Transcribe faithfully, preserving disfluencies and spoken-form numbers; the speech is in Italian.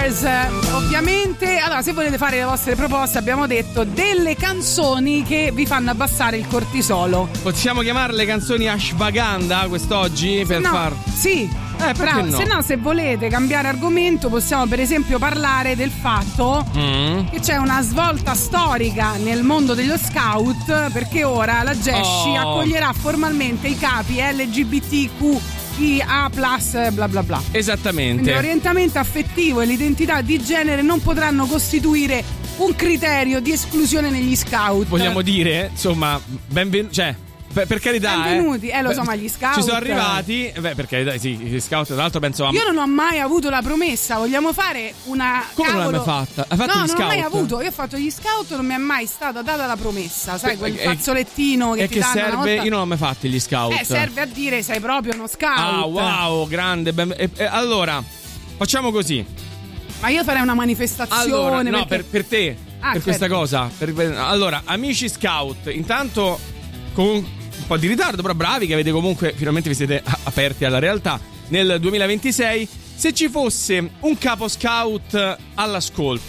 Stars. Ovviamente, allora, se volete fare le vostre proposte, abbiamo detto delle canzoni che vi fanno abbassare il cortisolo. Possiamo chiamarle canzoni ashwagandha quest'oggi per no, far sì. Eh, perché no? Se no, se volete cambiare argomento, possiamo per esempio parlare del fatto mm. che c'è una svolta storica nel mondo dello scout, perché ora la Gesci oh. accoglierà formalmente i capi L G B T Q I A plus, bla bla bla. Esattamente. Quindi l'orientamento affettivo e l'identità di genere non potranno costituire un criterio di esclusione negli scout. Vogliamo dire, insomma, benvenuti, cioè Per, per carità, benvenuti, eh, eh lo so, beh, ma gli scout ci sono arrivati. Beh, per carità, sì, gli scout, tra l'altro penso a... Io non ho mai avuto la promessa. Vogliamo fare una. Come cavolo... non l'hai mai fatta? Hai fatto no, gli non scout? ho mai avuto. Io ho fatto gli scout, non mi è mai stata data la promessa. Sai, quel e, fazzolettino che e ti che danno serve? una volta... Io non l'ho mai fatti gli scout. Eh, serve a dire sei proprio uno scout. Ah, wow, grande. Ben... E, e, allora, facciamo così. Ma io farei una manifestazione. Allora, no, perché... per, per te, ah, per certo. questa cosa. Per, per... Allora, amici scout, intanto con un po' di ritardo, però bravi che avete comunque, finalmente vi siete aperti alla realtà. Nel duemilaventisei, se ci fosse un capo scout all'ascolto,